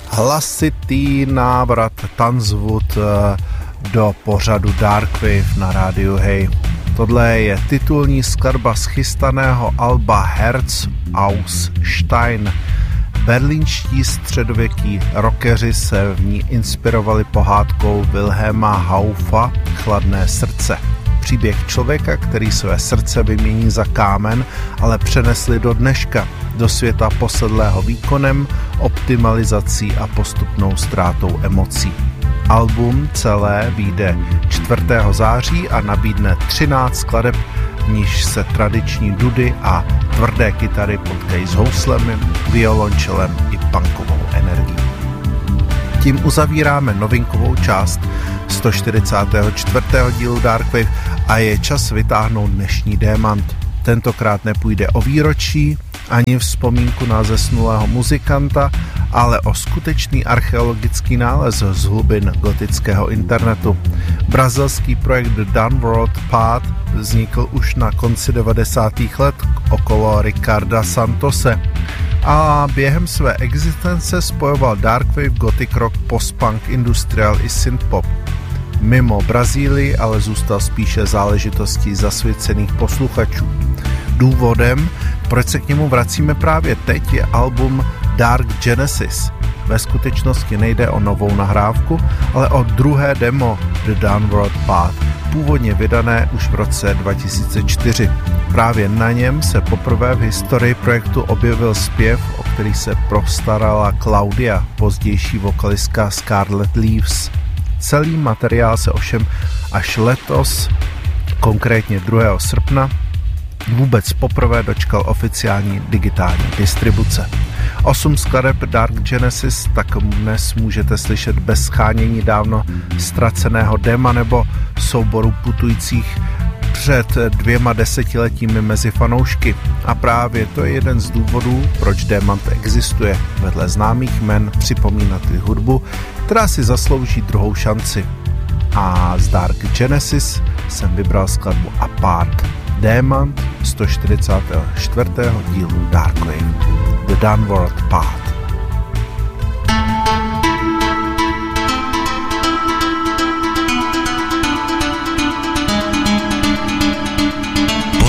Hlasitý návrat Tanzwood do pořadu Darkwave na rádiu Hey. Tohle je titulní skladba z chystaného alba Herz aus Stein. Berlínští středověkí rockeři se v ní inspirovali pohádkou Wilhelma Haufa Chladné srdce. Příběh člověka, který své srdce vymění za kámen, ale přenesli do dneška, do světa posedlého výkonem, optimalizací a postupnou ztrátou emocí. Album celé vyjde 4. září a nabídne 13 skladeb, v níž se tradiční dudy a tvrdé kytary potkají s houslemi, violončelem i punkovou energií. Tím uzavíráme novinkovou část 144. dílu Darkwave a je čas vytáhnout dnešní démant. Tentokrát nepůjde o výročí, ani vzpomínku na zesnulého muzikanta, ale o skutečný archeologický nález z hlubin gotického internetu. Brazilský projekt The Downward Path vznikl už na konci 90. let okolo Ricarda Santose a během své existence spojoval darkwave, gothic rock, post-punk, industrial i synthpop. Mimo Brazílii ale zůstal spíše záležitostí zasvěcených posluchačů. Důvodem, proč se k němu vracíme právě teď, je album Dark Genesis. Ve skutečnosti nejde o novou nahrávku, ale o druhé demo The Downward Path, původně vydané už v roce 2004. Právě na něm se poprvé v historii projektu objevil zpěv, o který se postarala Claudia, pozdější vokalistka Scarlet Leaves. Celý materiál se ovšem až letos, konkrétně 2. srpna, vůbec poprvé dočkal oficiální digitální distribuce. 8 skladeb Dark Genesis tak dnes můžete slyšet bez schánění dávno ztraceného dema nebo souboru putujících před 2 desetiletími mezi fanoušky. A právě to je jeden z důvodů, proč Demant existuje. Vedle známých jmen připomínat i hudbu, která si zaslouží druhou šanci. A z Dark Genesis jsem vybral skladbu Apart. Demant 144. dílu Darkwave. The Downward Path.